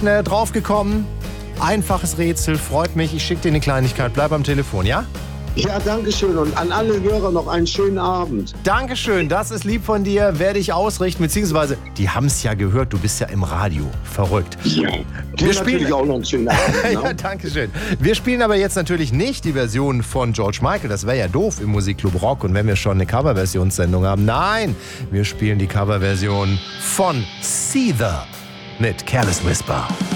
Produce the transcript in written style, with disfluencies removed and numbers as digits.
schnell draufgekommen. Einfaches Rätsel, freut mich. Ich schicke dir eine Kleinigkeit. Bleib am Telefon, ja? Ja, danke schön. Und an alle Hörer noch einen schönen Abend. Dankeschön, das ist lieb von dir. Werde ich ausrichten, beziehungsweise, die haben es ja gehört, du bist ja im Radio. Verrückt. Ja, wir spielen natürlich auch noch einen schönen Abend. Ne? Ja, dankeschön. Wir spielen aber jetzt natürlich nicht die Version von George Michael. Das wäre ja doof im Musikclub Rock. Und wenn wir schon eine Coverversionssendung haben. Nein, wir spielen die Coverversion von Seether mit Careless Whisper.